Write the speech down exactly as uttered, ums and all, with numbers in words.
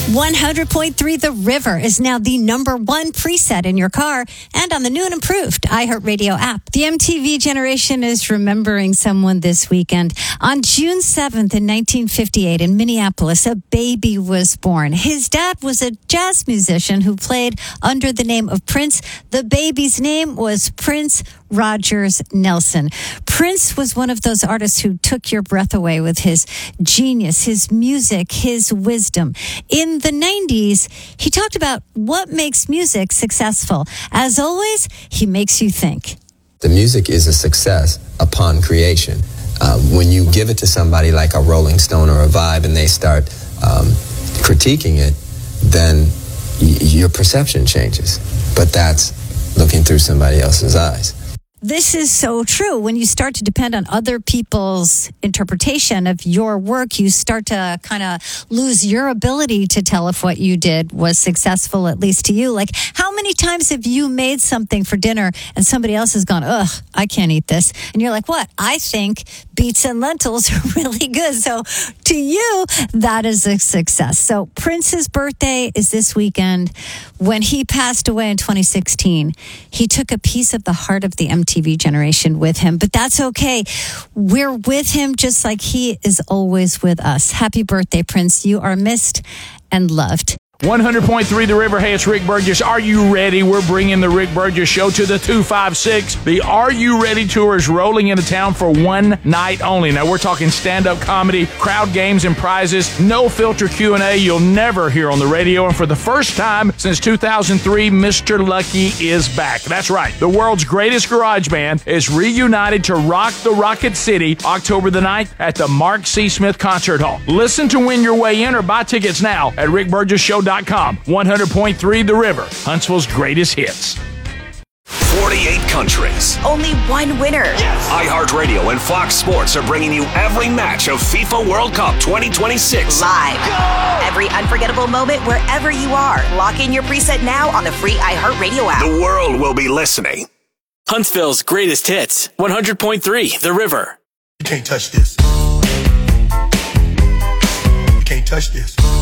one hundred point three The River is now the number one preset in your car and on the new and improved iHeartRadio app. The M T V generation is remembering someone this weekend. On June seventh in nineteen fifty-eight in Minneapolis, a baby was born. His dad was a jazz musician who played under the name of Prince. The baby's name was Prince Rogers Nelson. Prince was one of those artists who took your breath away with his genius, his music, his wisdom. In the nineties, he talked about what makes music successful. As always, he makes you think. The music is a success upon creation. Uh, when you give it to somebody like a Rolling Stone or a Vibe and they start um, critiquing it, then y- your perception changes. But that's looking through somebody else's eyes. This is so true. When you start to depend on other people's interpretation of your work, you start to kind of lose your ability to tell if what you did was successful, at least to you. Like, how many times have you made something for dinner and somebody else has gone, ugh, I can't eat this. And you're like, what? I think beets and lentils are really good. So to you, that is a success. So Prince's birthday is this weekend. When he passed away in twenty sixteen, he took a piece of the heart of the M T V generation with him, but that's okay. We're with him just like he is always with us. Happy birthday, Prince. You are missed and loved. one hundred point three The River. Hey, it's Rick Burgess. Are you ready? We're bringing the Rick Burgess Show to the two five six. The Are You Ready Tour is rolling into town for one night only. Now, we're talking stand-up comedy, crowd games and prizes, no-filter Q and A you'll never hear on the radio. And for the first time since two thousand three, Mister Lucky is back. That's right. The world's greatest garage band is reunited to rock the Rocket City October the ninth at the Mark C. Smith Concert Hall. Listen to win your way in or buy tickets now at rick burgess show dot com. one hundred point three The River, Huntsville's greatest hits. forty-eight countries. Only one winner. Yes. iHeartRadio and Fox Sports are bringing you every match of FIFA World Cup twenty twenty-six. Live. Go! Every unforgettable moment wherever you are. Lock in your preset now on the free iHeartRadio app. The world will be listening. Huntsville's greatest hits. one hundred point three The River. You can't touch this. You can't touch this.